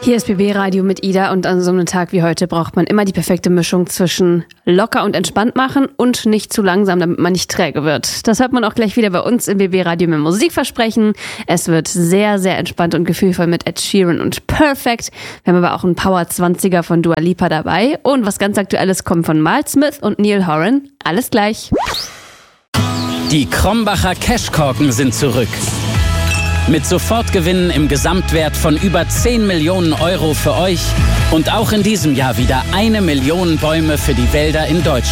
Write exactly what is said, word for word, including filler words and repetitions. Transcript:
Hier ist B B Radio mit Ida und an so einem Tag wie heute braucht man immer die perfekte Mischung zwischen locker und entspannt machen und nicht zu langsam, damit man nicht träge wird. Das hört man auch gleich wieder bei uns im B B Radio mit Musikversprechen. Es wird sehr, sehr entspannt und gefühlvoll mit Ed Sheeran und Perfect. Wir haben aber auch einen Power zwanziger von Dua Lipa dabei und was ganz Aktuelles kommt von Miles Smith und Niall Horan. Alles gleich. Die Krombacher Cashkorken sind zurück. Mit Sofortgewinnen im Gesamtwert von über zehn Millionen Euro für euch und auch in diesem Jahr wieder eine Million Bäume für die Wälder in Deutschland.